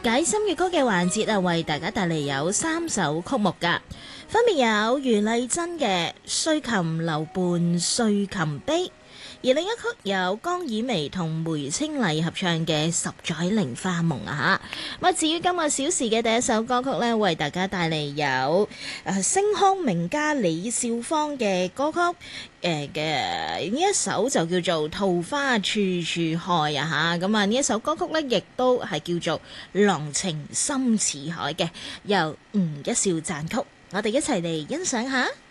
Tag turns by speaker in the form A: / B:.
A: 解心粵曲嘅環節啊，為大家帶嚟有3首曲目㗎，分別有余麗珍嘅歲琴留伴歲琴悲，而另一曲有江綺薇同梅清麗合唱嘅十載菱花夢啊嚇。至於今個小時嘅第一首歌曲呢，為大家帶嚟有星腔名家李少芳嘅歌曲。嘅呢一首就叫做《桃花處處開》啊嚇，咁啊呢一首歌曲呢，亦都係叫做《郎情深似海》嘅，由吳一笑撰曲，我哋一齊嚟欣賞下。